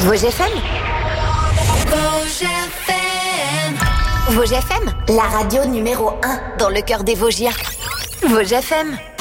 Vosges FM. Vosges FM, la radio numéro 1 dans le cœur des Vosgiens. Vosges FM.